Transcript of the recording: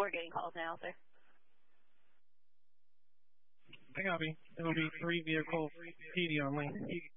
4 getting calls now, sir. I copy. It'll be 3 vehicle PD on lane.